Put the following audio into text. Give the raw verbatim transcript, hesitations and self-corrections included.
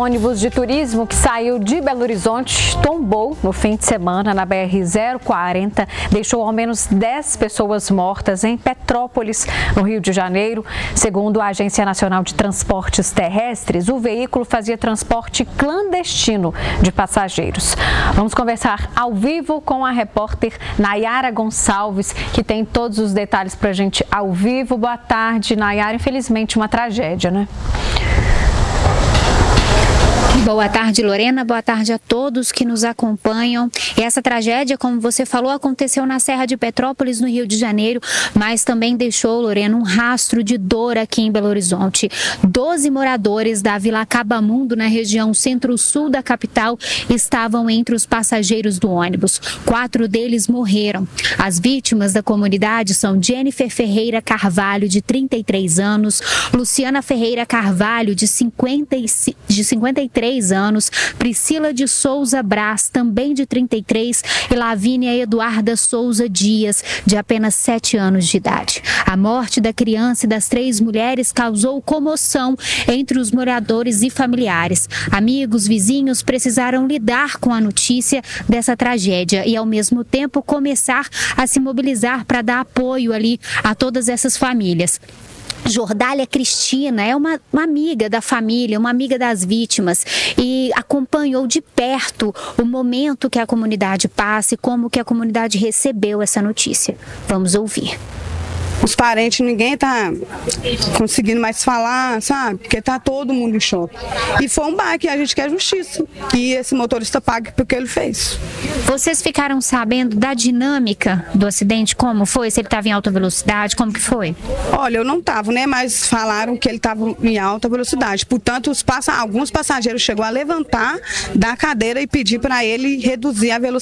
ônibus de turismo que saiu de Belo Horizonte tombou no fim de semana na B R zero quarenta, deixou ao menos dez pessoas mortas em Petrópolis, no Rio de Janeiro. Segundo a Agência Nacional de Transportes Terrestres, o veículo fazia transporte clandestino de passageiros. Vamos conversar ao vivo com a repórter Nayara Gonçalves, que tem todos os detalhes para a gente ao vivo. Boa tarde, Nayara. Infelizmente, uma tragédia, né? Boa tarde, Lorena. Boa tarde a todos que nos acompanham. Essa tragédia, como você falou, aconteceu na Serra de Petrópolis, no Rio de Janeiro, mas também deixou, Lorena, um rastro de dor aqui em Belo Horizonte. Doze moradores da Vila Cabamundo, na região centro-sul da capital, estavam entre os passageiros do ônibus. Quatro deles morreram. As vítimas da comunidade são Jennifer Ferreira Carvalho, de trinta e três anos, Luciana Ferreira Carvalho, de cinquenta e três anos, Priscila de Souza Brás, também de trinta e três, e Lavínia Eduarda Souza Dias, de apenas sete anos de idade. A morte da criança e das três mulheres causou comoção entre os moradores e familiares. Amigos, vizinhos precisaram lidar com a notícia dessa tragédia e, ao mesmo tempo, começar a se mobilizar para dar apoio ali a todas essas famílias. Jordália Cristina é uma, uma amiga da família, uma amiga das vítimas, e acompanhou de perto o momento que a comunidade passa e como que a comunidade recebeu essa notícia. Vamos ouvir. Os parentes, ninguém tá conseguindo mais falar, sabe? Porque tá todo mundo em choque. E foi um baque, a gente quer justiça. Que esse motorista pague pelo que ele fez. Vocês ficaram sabendo da dinâmica do acidente? Como foi? Se ele estava em alta velocidade, como que foi? Olha, eu não estava, né? Mas falaram que ele estava em alta velocidade. Portanto, os passa... alguns passageiros chegou a levantar da cadeira e pedir para ele reduzir a velocidade.